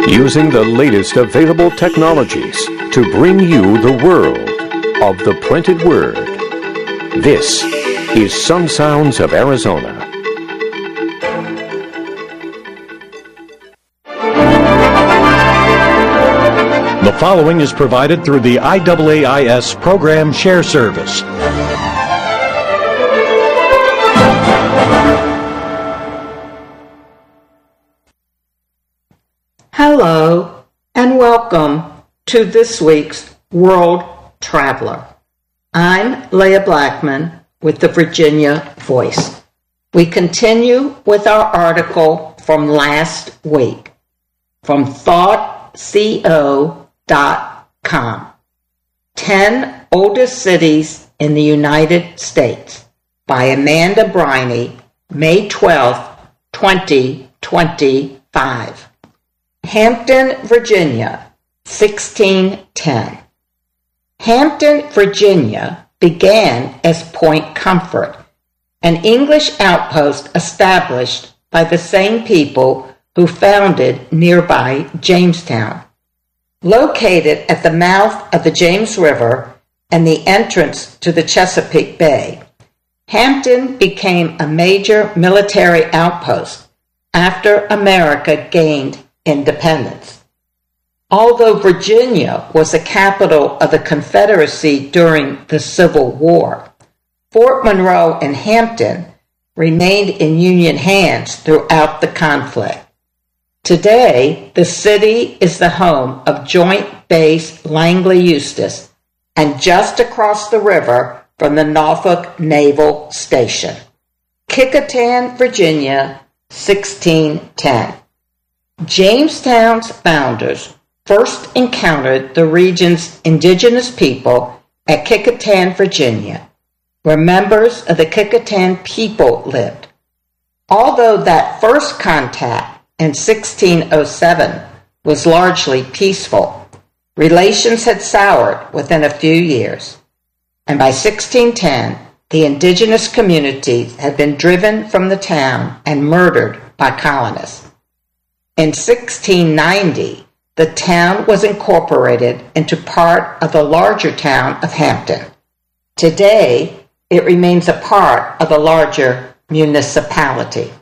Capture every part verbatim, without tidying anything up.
using the latest available technologies to bring you the world of the printed word. This is Sun Sounds of Arizona. The following is provided through the I A A I S Program Share Service. Hello, and welcome to this week's World Traveler. I'm Leah Blackman with the Virginia Voice. We continue with our article from last week from thought co dot com. ten Oldest Cities in the United States by Amanda Briney, May twelfth, twenty twenty-five. Hampton, Virginia, sixteen ten. Hampton, Virginia began as Point Comfort, an English outpost established by the same people who founded nearby Jamestown. Located at the mouth of the James River and the entrance to the Chesapeake Bay, Hampton became a major military outpost after America gained independence. Although Virginia was the capital of the Confederacy during the Civil War, Fort Monroe and Hampton remained in Union hands throughout the conflict. Today, the city is the home of Joint Base Langley Eustis and just across the river from the Norfolk Naval Station. Kecoughtan, Virginia, sixteen ten. Jamestown's founders first encountered the region's indigenous people at Kecoughtan, Virginia, where members of the Kecoughtan people lived. Although that first contact in sixteen oh seven was largely peaceful, relations had soured within a few years, and by sixteen ten, the indigenous communities had been driven from the town and murdered by colonists. In sixteen ninety, the town was incorporated into part of the larger town of Hampton. Today, it remains a part of the larger municipality.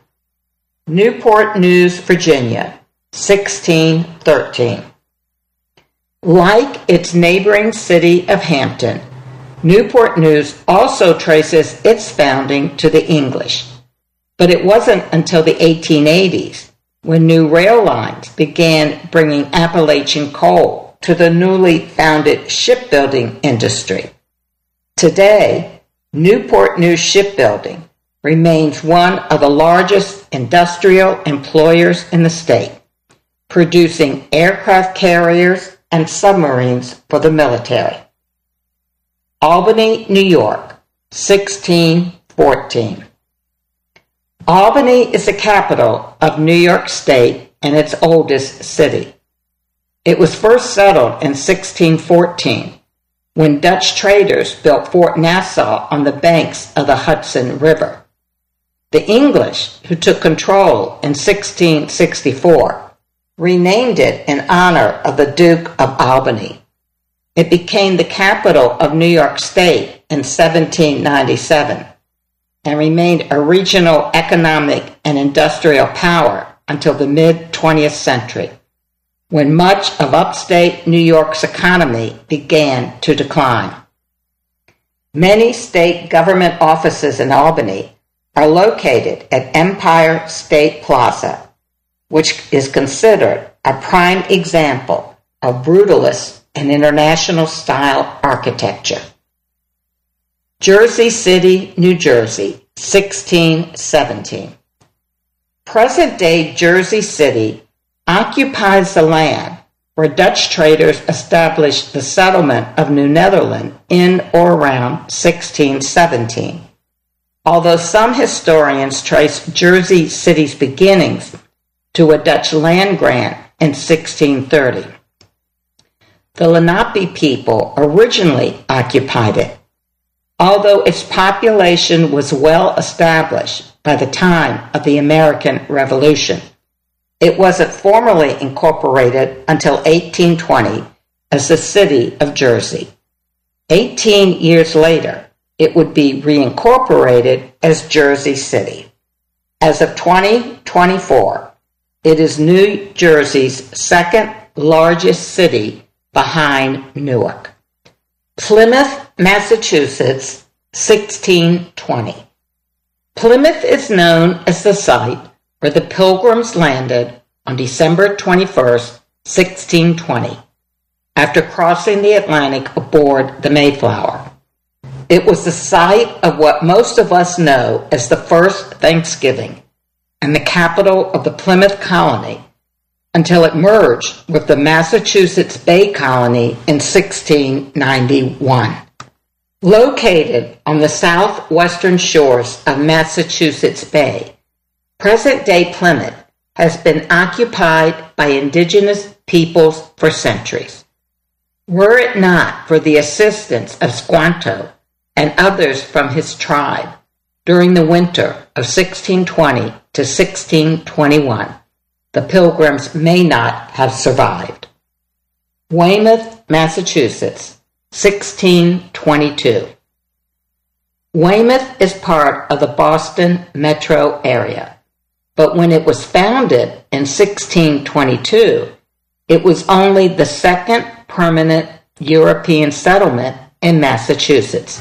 Newport News, Virginia, sixteen thirteen. Like its neighboring city of Hampton, Newport News also traces its founding to the English. But it wasn't until the eighteen eighties when new rail lines began bringing Appalachian coal to the newly founded shipbuilding industry. Today, Newport News Shipbuilding remains one of the largest industrial employers in the state, producing aircraft carriers and submarines for the military. Albany, New York, sixteen fourteen. Albany is the capital of New York State and its oldest city. It was first settled in sixteen fourteen when Dutch traders built Fort Nassau on the banks of the Hudson River. The English, who took control in sixteen sixty-four, renamed it in honor of the Duke of Albany. It became the capital of New York State in seventeen ninety-seven. And remained a regional economic and industrial power until the mid-twentieth century, when much of upstate New York's economy began to decline. Many state government offices in Albany are located at Empire State Plaza, which is considered a prime example of brutalist and international-style architecture. Jersey City, New Jersey, sixteen seventeen. Present-day Jersey City occupies the land where Dutch traders established the settlement of New Netherland in or around sixteen seventeen. Although some historians trace Jersey City's beginnings to a Dutch land grant in sixteen thirty. The Lenape people originally occupied it, although its population was well established by the time of the American Revolution. It wasn't formally incorporated until eighteen twenty as the city of Jersey. Eighteen years later, it would be reincorporated as Jersey City. As of twenty twenty-four, it is New Jersey's second largest city behind Newark. Plymouth, Massachusetts, sixteen twenty. Plymouth is known as the site where the Pilgrims landed on December twenty-first, sixteen twenty, after crossing the Atlantic aboard the Mayflower. It was the site of what most of us know as the first Thanksgiving and the capital of the Plymouth colony until it merged with the Massachusetts Bay Colony in sixteen ninety-one. Located on the southwestern shores of Massachusetts Bay, present-day Plymouth has been occupied by indigenous peoples for centuries. Were it not for the assistance of Squanto and others from his tribe during the winter of sixteen twenty to sixteen twenty-one, the Pilgrims may not have survived. Weymouth, Massachusetts, sixteen twenty-two. Weymouth is part of the Boston metro area, but when it was founded in sixteen twenty-two, it was only the second permanent European settlement in Massachusetts.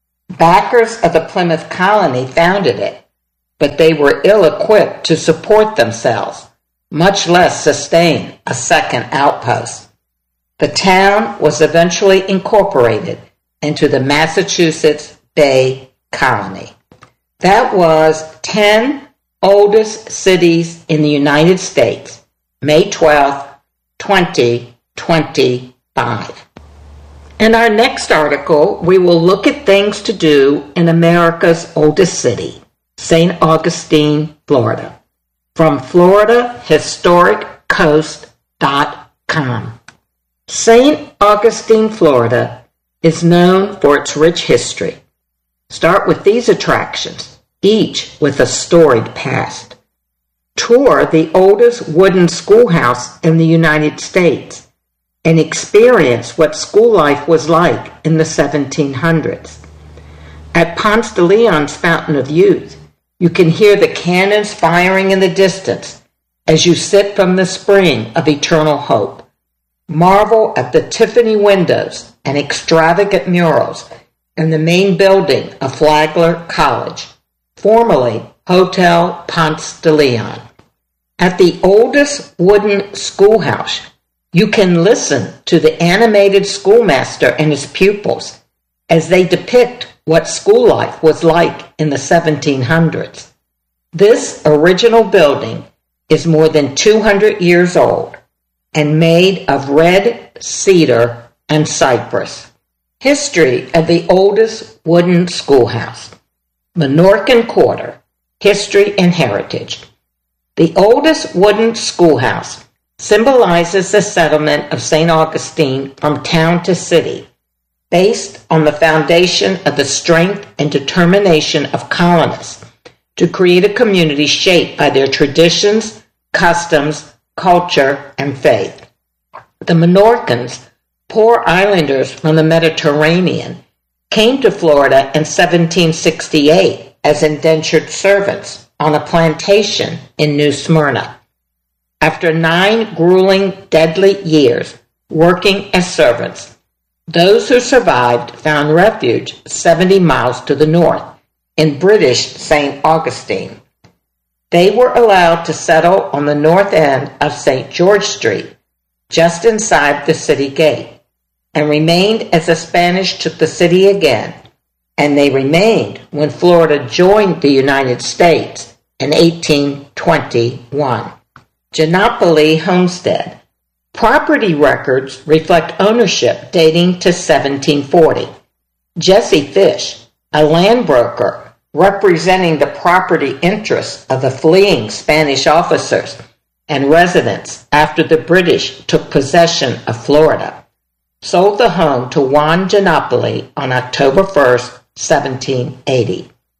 Backers of the Plymouth colony founded it, but they were ill-equipped to support themselves, much less sustain a second outpost. The town was eventually incorporated into the Massachusetts Bay Colony. That was ten oldest cities in the United States, May twelfth, twenty twenty-five. In our next article, we will look at things to do in America's oldest city, Saint Augustine, Florida, from Florida Historic Coast dot com. Saint Augustine, Florida is known for its rich history. Start with these attractions, each with a storied past. Tour the oldest wooden schoolhouse in the United States and experience what school life was like in the seventeen hundreds. At Ponce de Leon's Fountain of Youth, you can hear the cannons firing in the distance as you sip from the spring of eternal hope. Marvel at the Tiffany windows and extravagant murals in the main building of Flagler College, formerly Hotel Ponce de Leon. At the oldest wooden schoolhouse, you can listen to the animated schoolmaster and his pupils as they depict what school life was like in the seventeen hundreds. This original building is more than two hundred years old and made of red cedar and cypress. History of the oldest wooden schoolhouse. Menorcan Quarter, History and Heritage. The oldest wooden schoolhouse symbolizes the settlement of Saint Augustine from town to city, based on the foundation of the strength and determination of colonists to create a community shaped by their traditions, customs, culture, and faith. The Menorcans, poor islanders from the Mediterranean, came to Florida in seventeen sixty-eight as indentured servants on a plantation in New Smyrna. After nine grueling, deadly years working as servants, those who survived found refuge seventy miles to the north in British Saint Augustine. They were allowed to settle on the north end of Saint George Street, just inside the city gate, and remained as the Spanish took the city again, and they remained when Florida joined the United States in eighteen twenty-one. Jonopoly Homestead. Property records reflect ownership dating to seventeen forty. Jesse Fish, a land broker representing the property interests of the fleeing Spanish officers and residents after the British took possession of Florida, sold the home to Juan Jonopoly on October first, seventeen eighty.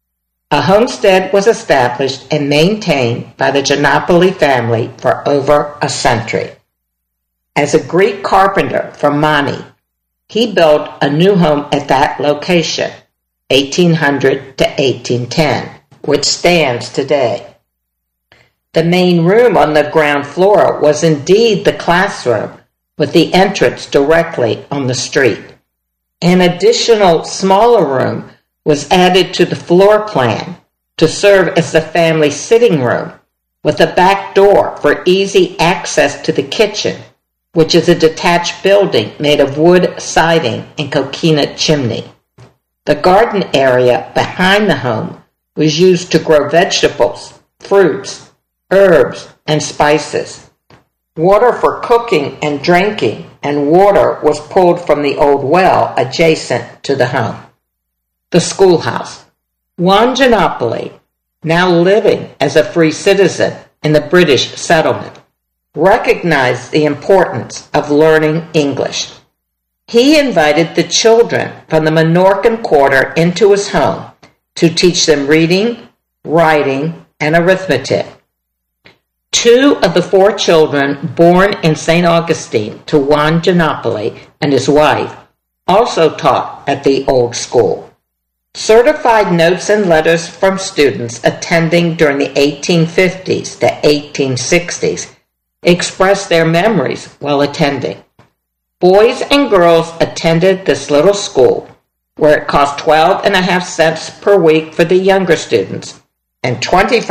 A homestead was established and maintained by the Giannopoli family for over a century. As a Greek carpenter from Mani, he built a new home at that location, eighteen hundred to eighteen ten, which stands today. The main room on the ground floor was indeed the classroom, with the entrance directly on the street. An additional smaller room was added to the floor plan to serve as the family sitting room, with a back door for easy access to the kitchen, which is a detached building made of wood siding and coquina chimney. The garden area behind the home was used to grow vegetables, fruits, herbs, and spices. Water for cooking and drinking and water was pulled from the old well adjacent to the home. The schoolhouse. Juan Giannopoli, now living as a free citizen in the British settlement, recognized the importance of learning English. He invited the children from the Menorcan quarter into his home to teach them reading, writing, and arithmetic. Two of the four children born in Saint Augustine to Juan Giannopoli and his wife also taught at the old school. Certified notes and letters from students attending during the eighteen fifties to eighteen sixties expressed their memories while attending. Boys and girls attended this little school, where it cost twelve and a half cents per week for the younger students and twenty-five